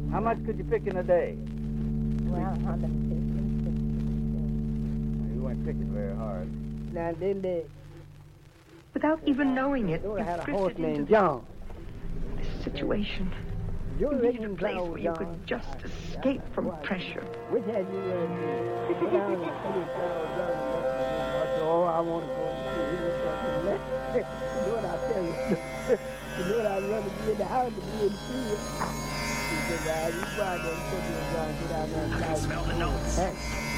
How much could you pick in a day? Well, 150. You weren't picking very hard. Now, then they... Without even knowing it, Joey you had a drifted horse into named John. this situation. Joey You needed a Richmond place told where you John, could just escape from pressure. which had you go down and see his fellow John. I said, oh, I want to go and see him. You know what I tell you? You know what I'd rather be in the house than be in the field. He said, you go out there and put me in John, get out there and I can smell the notes. Hey.